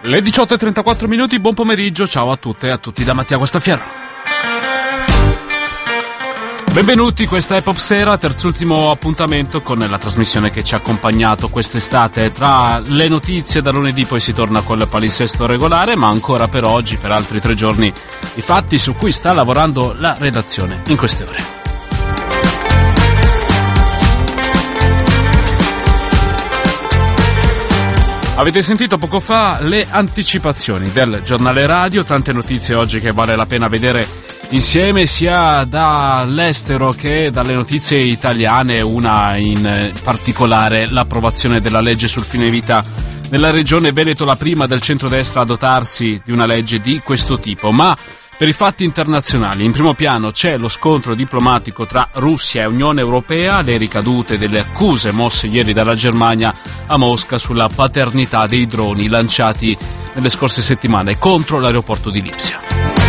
Le 18:34, buon pomeriggio, ciao a tutte e a tutti da Mattia Guastaferro. Benvenuti, questa è Popsera, terzultimo appuntamento con la trasmissione che ci ha accompagnato quest'estate. Tra le notizie da lunedì poi si torna col palinsesto regolare, ma ancora per oggi, per altri 3 giorni, i fatti su cui sta lavorando la redazione in queste ore. Avete sentito poco fa le anticipazioni del giornale radio, tante notizie oggi che vale la pena vedere insieme sia dall'estero che dalle notizie italiane, una in particolare l'approvazione della legge sul fine vita nella regione Veneto, la prima del centrodestra a dotarsi di una legge di questo tipo, ma per i fatti internazionali, in primo piano c'è lo scontro diplomatico tra Russia e Unione Europea, le ricadute delle accuse mosse ieri dalla Germania a Mosca sulla paternità dei droni lanciati nelle scorse settimane contro l'aeroporto di Lipsia.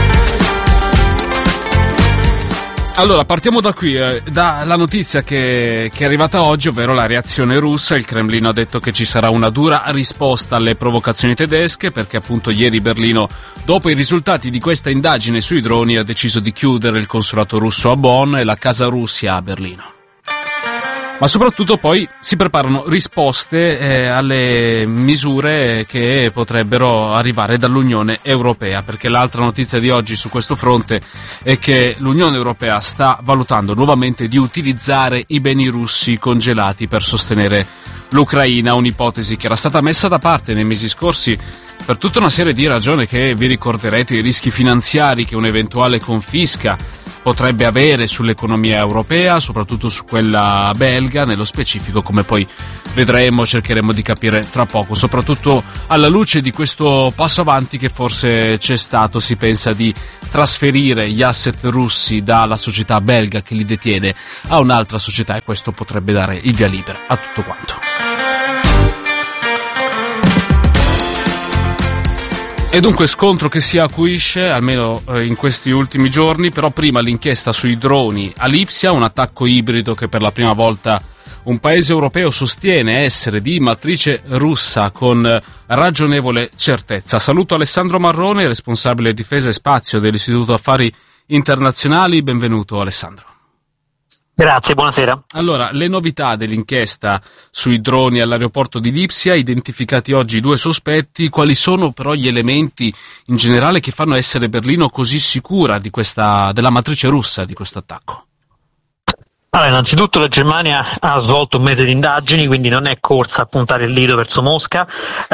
Allora, partiamo da qui, dalla notizia che è arrivata oggi, ovvero la reazione russa. Il Cremlino ha detto che ci sarà una dura risposta alle provocazioni tedesche, perché appunto ieri Berlino, dopo i risultati di questa indagine sui droni, ha deciso di chiudere il consolato russo a Bonn e la Casa Russia a Berlino. Ma soprattutto poi si preparano risposte alle misure che potrebbero arrivare dall'Unione Europea, perché l'altra notizia di oggi su questo fronte è che l'Unione Europea sta valutando nuovamente di utilizzare i beni russi congelati per sostenere l'Ucraina, un'ipotesi che era stata messa da parte nei mesi scorsi per tutta una serie di ragioni che vi ricorderete, i rischi finanziari che un'eventuale confisca potrebbe avere sull'economia europea, soprattutto su quella belga, nello specifico, come poi vedremo, cercheremo di capire tra poco, soprattutto alla luce di questo passo avanti che forse c'è stato. Si pensa di trasferire gli asset russi dalla società belga che li detiene a un'altra società e questo potrebbe dare il via libera a tutto quanto. E dunque scontro che si acuisce, almeno in questi ultimi giorni, però prima l'inchiesta sui droni a Lipsia, un attacco ibrido che per la prima volta un paese europeo sostiene essere di matrice russa con ragionevole certezza. Saluto Alessandro Marrone, responsabile difesa e spazio dell'Istituto Affari Internazionali, benvenuto Alessandro. Grazie, buonasera. Allora, le novità dell'inchiesta sui droni all'aeroporto di Lipsia, identificati oggi 2 sospetti, quali sono però gli elementi in generale che fanno essere Berlino così sicura della matrice russa di questo attacco? Allora, innanzitutto la Germania ha svolto un mese di indagini, quindi non è corsa a puntare il dito verso Mosca,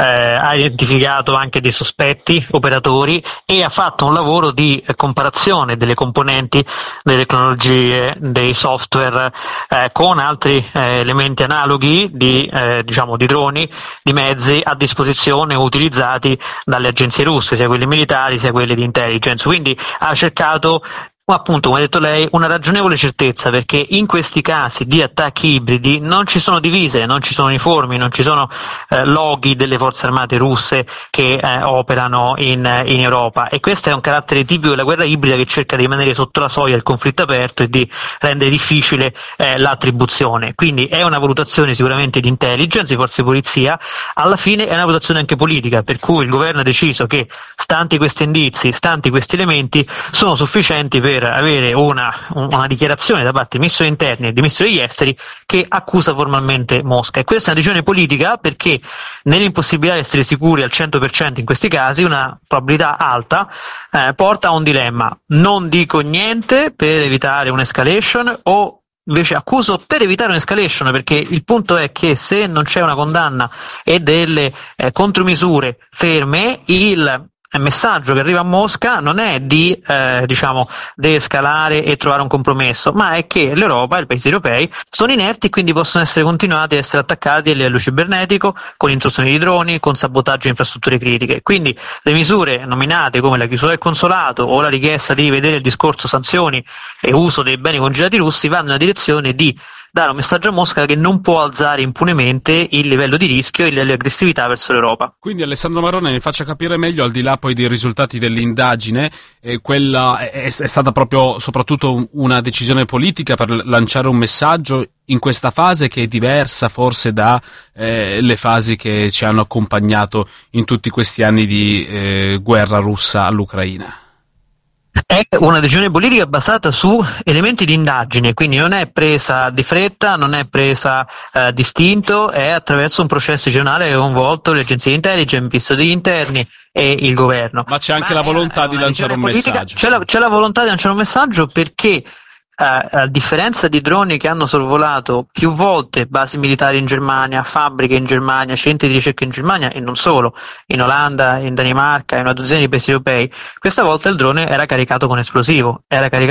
ha identificato anche dei sospetti operatori e ha fatto un lavoro di comparazione delle componenti, delle tecnologie, dei software con altri elementi analoghi di droni, di mezzi a disposizione utilizzati dalle agenzie russe, sia quelle militari sia quelle di intelligence. Quindi ha cercato, appunto, come ha detto lei, una ragionevole certezza, perché in questi casi di attacchi ibridi non ci sono divise, non ci sono uniformi, non ci sono loghi delle forze armate russe che operano in Europa, e questo è un carattere tipico della guerra ibrida che cerca di rimanere sotto la soglia del conflitto aperto e di rendere difficile l'attribuzione. Quindi è una valutazione sicuramente di intelligence, di forze di polizia, alla fine è una valutazione anche politica, per cui il governo ha deciso che, stanti questi indizi, stanti questi elementi, sono sufficienti per avere una dichiarazione da parte del Ministro degli Interni e del Ministro degli Esteri che accusa formalmente Mosca. E questa è una decisione politica perché nell'impossibilità di essere sicuri al 100% in questi casi, una probabilità alta porta a un dilemma: non dico niente per evitare un'escalation o invece accuso per evitare un'escalation, perché il punto è che se non c'è una condanna e delle contromisure ferme, il messaggio che arriva a Mosca non è di deescalare e trovare un compromesso, ma è che l'Europa e i paesi europei sono inerti e quindi possono essere continuati a essere attaccati a livello cibernetico, con intrusioni di droni, con sabotaggio di infrastrutture critiche. Quindi le misure nominate come la chiusura del consolato o la richiesta di rivedere il discorso sanzioni e uso dei beni congelati russi vanno nella direzione di dare un messaggio a Mosca che non può alzare impunemente il livello di rischio e il livello di aggressività verso l'Europa. Quindi Alessandro Marrone mi faccia capire meglio, al di là poi dei risultati dell'indagine, quella è stata proprio soprattutto una decisione politica per lanciare un messaggio in questa fase che è diversa forse da le fasi che ci hanno accompagnato in tutti questi anni di guerra russa all'Ucraina. È una decisione politica basata su elementi di indagine, quindi non è presa di fretta, non è presa distinto, è attraverso un processo decisionale che ha coinvolto le agenzie di intelligence, il Ministro degli Interni e il governo. Ma c'è anche la volontà di lanciare un messaggio. C'è la volontà di lanciare un messaggio perché a differenza di droni che hanno sorvolato più volte basi militari in Germania, fabbriche in Germania, centri di ricerca in Germania e non solo, in Olanda, in Danimarca, in una dozzina di paesi europei, questa volta il drone era caricato con esplosivo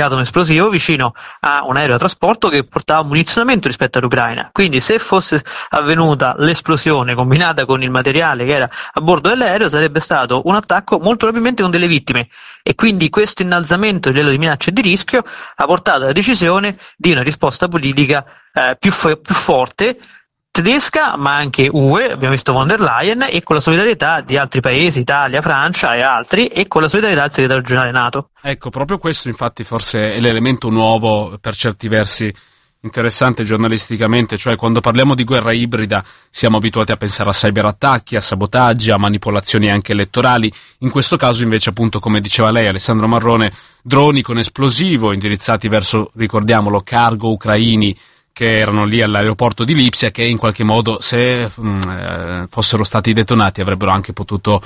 vicino a un aerotrasporto che portava un munizionamento rispetto all'Ucraina. Quindi se fosse avvenuta l'esplosione combinata con il materiale che era a bordo dell'aereo sarebbe stato un attacco molto probabilmente con delle vittime, e quindi questo innalzamento del livello di minaccia e di rischio ha portato alla decisione di una risposta politica più forte, tedesca ma anche UE, abbiamo visto von der Leyen, e con la solidarietà di altri paesi, Italia, Francia e altri, e con la solidarietà del segretario generale NATO. Ecco, proprio questo infatti forse è l'elemento nuovo, per certi versi interessante giornalisticamente, cioè quando parliamo di guerra ibrida siamo abituati a pensare a cyberattacchi, a sabotaggi, a manipolazioni anche elettorali. In questo caso invece, appunto, come diceva lei, Alessandro Marrone, droni con esplosivo indirizzati verso, ricordiamolo, cargo ucraini che erano lì all'aeroporto di Lipsia, che in qualche modo, se fossero stati detonati, avrebbero anche potuto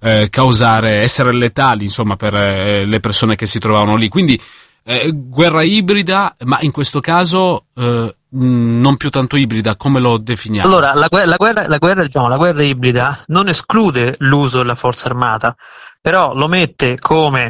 essere letali, insomma, per le persone che si trovavano lì. Quindi guerra ibrida, ma in questo caso non più tanto ibrida, come lo definiamo? Allora, la guerra ibrida non esclude l'uso della forza armata, però lo mette come,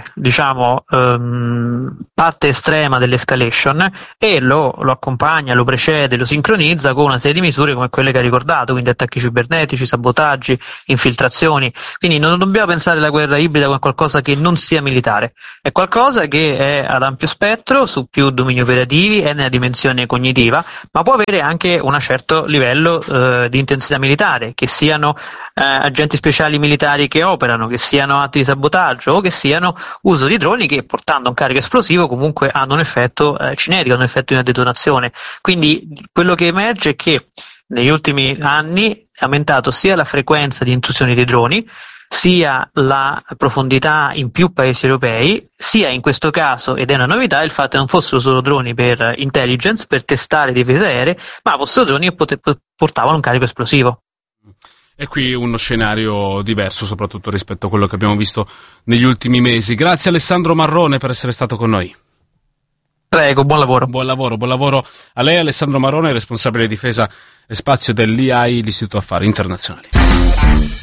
parte estrema dell'escalation e lo accompagna, lo precede, lo sincronizza con una serie di misure come quelle che ha ricordato, quindi attacchi cibernetici, sabotaggi, infiltrazioni. Quindi non dobbiamo pensare alla guerra ibrida come qualcosa che non sia militare, è qualcosa che è ad ampio spettro, su più domini operativi, è nella dimensione cognitiva, ma può avere anche un certo livello di intensità militare, che siano agenti speciali militari che operano, che siano atti di sabotaggio o che siano uso di droni che, portando un carico esplosivo, comunque hanno un effetto cinetico, hanno un effetto di una detonazione. Quindi quello che emerge è che negli ultimi anni è aumentato sia la frequenza di intrusioni dei droni, sia la profondità in più paesi europei, sia in questo caso, ed è una novità, il fatto che non fossero solo droni per intelligence, per testare difese aeree, ma fossero droni che portavano un carico esplosivo. E qui uno scenario diverso, soprattutto rispetto a quello che abbiamo visto negli ultimi mesi. Grazie Alessandro Marrone per essere stato con noi. Prego, buon lavoro. Buon lavoro a lei, Alessandro Marrone, responsabile difesa e spazio dell'IAI, l'Istituto Affari Internazionali.